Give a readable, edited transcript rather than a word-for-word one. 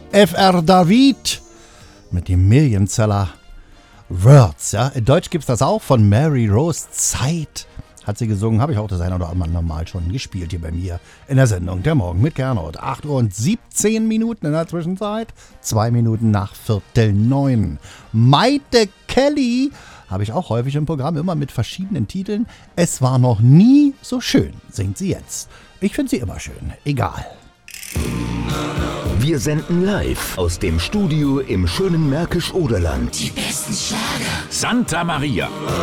Fr. David mit dem Millionseller Words. Ja? In Deutsch gibt es das auch von Mary Rose. Zeit hat sie gesungen. Habe ich auch das ein oder andere Mal schon gespielt hier bei mir in der Sendung Der Morgen mit Gernot. 8 Uhr und 17 Minuten in der Zwischenzeit. 2 Minuten nach 8:45. Maite Kelly habe ich auch häufig im Programm, immer mit verschiedenen Titeln. Es war noch nie so schön, singt sie jetzt. Ich finde sie immer schön, egal. Wir senden live aus dem Studio im schönen Märkisch-Oderland. Die besten Schlager. Santa Maria.